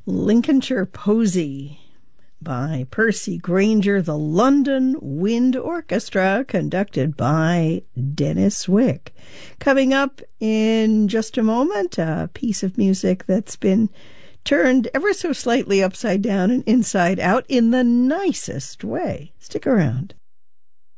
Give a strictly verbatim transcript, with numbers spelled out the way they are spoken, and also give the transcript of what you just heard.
Lincolnshire Posy by Percy Grainger, the London Wind Orchestra, conducted by Dennis Wick. Coming up in just a moment, a piece of music that's been turned ever so slightly upside down and inside out in the nicest way. Stick around.